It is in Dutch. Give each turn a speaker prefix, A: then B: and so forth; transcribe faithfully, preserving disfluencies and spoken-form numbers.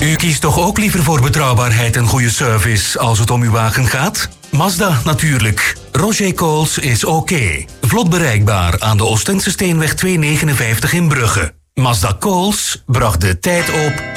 A: U kiest toch ook liever voor betrouwbaarheid en goede service als het om uw wagen gaat? Mazda natuurlijk. Roger Coles is oké. Vlot bereikbaar aan de Oostense Steenweg tweehonderdnegenenvijftig in Brugge. Mazda Coles bracht de tijd op